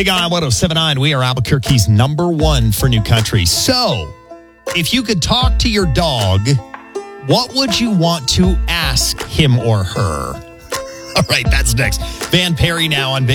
Big On 1079, we are Albuquerque's number one for new country. So, if you could talk to your dog, what would you want to ask him or her? All right, that's next. Van Perry now on Big